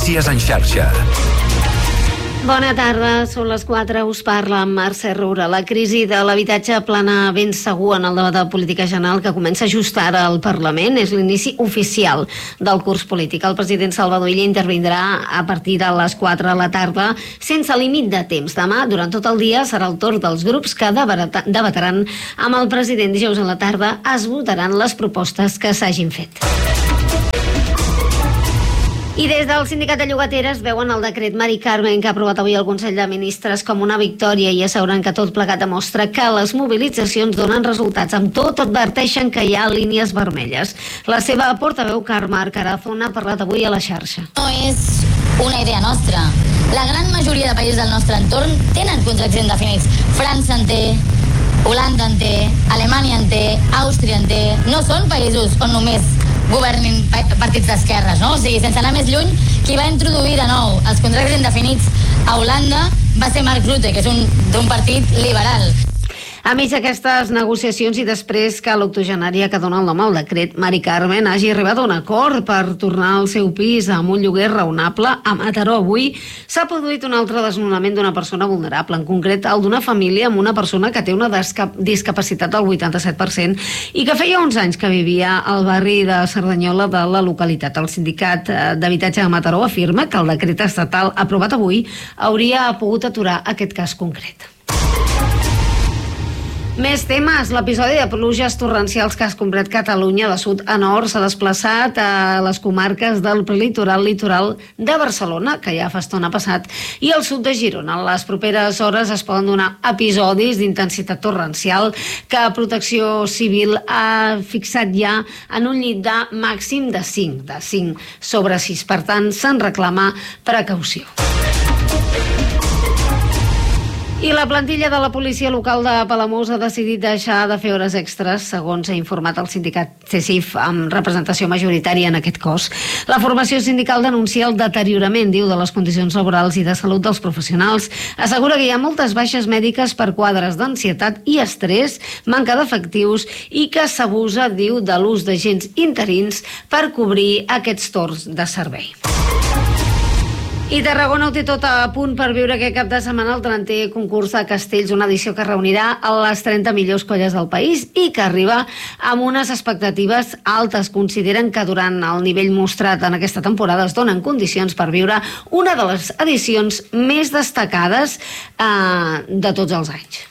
Notícies en xarxa. Bona tarda, són les 4, us parla Mercè Roura. La crisi de l'habitatge plana ben segur en el debat de política general que comença just ara al Parlament. És l'inici oficial del curs polític. El president Salvador Illa intervindrà a partir de les 4 de la tarda sense límit de temps. Demà, durant tot el dia, serà el torn dels grups que debatran amb el president. Dijous a la tarda es votaran les propostes que s'hagin fet. I des del Sindicat de Llogateres veuen el decret Mari Carmen que ha aprovat avui el Consell de Ministres com una victòria i asseguren que tot plegat demostra que les mobilitzacions donen resultats. Amb tot adverteixen que hi ha línies vermelles. La seva portaveu Carme Arcarazón ha parlat avui a la xarxa. No és una idea nostra. La gran majoria de països del nostre entorn tenen contractes indefinits. França en té, Holanda en té, Alemanya en té, Àustria en té. No són països on només governin partits d'esquerres, no? O sigui, sense anar més lluny, qui va introduir de nou els contractes indefinits a Holanda va ser Mark Rutte, que és d'un partit liberal. A mig d'aquestes negociacions i després que l'octogenària que dona el nom al decret, Mari Carmen, hagi arribat a un acord per tornar al seu pis amb un lloguer raonable, a Mataró avui s'ha produït un altre desnonament d'una persona vulnerable, en concret el d'una família amb una persona que té una discapacitat del 87% i que feia uns anys que vivia al barri de Cerdanyola de la localitat. El Sindicat d'Habitatge de Mataró afirma que el decret estatal aprovat avui hauria pogut aturar aquest cas concret. Més temes. L'episodi de pluges torrencials que ha escombrat Catalunya de sud a nord s'ha desplaçat a les comarques del prelitoral litoral de Barcelona, que ja fa estona passat, i al sud de Girona. En les properes hores es poden donar episodis d'intensitat torrencial que Protecció Civil ha fixat ja en un llindar màxim de 5 sobre 6. Per tant, se'n reclama precaució. I la plantilla de la policia local de Palamós ha decidit deixar de fer hores extres, segons ha informat el sindicat CECIF, amb representació majoritària en aquest cos. La formació sindical denuncia el deteriorament, diu, de les condicions laborals i de salut dels professionals. Assegura que hi ha moltes baixes mèdiques per quadres d'ansietat i estrès, manca d'efectius i que s'abusa, diu, de l'ús d'agents interins per cobrir aquests torns de servei. I Tarragona ho té tot a punt per viure aquest cap de setmana el 30è concurs de castells, una edició que reunirà les 30 millors colles del país i que arriba amb unes expectatives altes. Consideren que durant el nivell mostrat en aquesta temporada es donen condicions per viure una de les edicions més destacades de tots els anys.